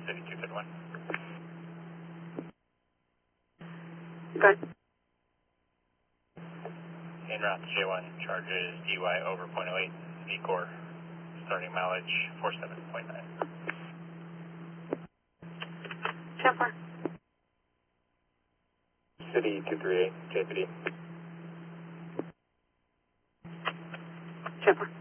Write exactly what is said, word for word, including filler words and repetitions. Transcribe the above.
City two fifty-one. Good. En route to J one, charges D Y over point oh eight, V-core, starting mileage forty-seven point nine. Chipper. City two three eight, J P D. Chipper.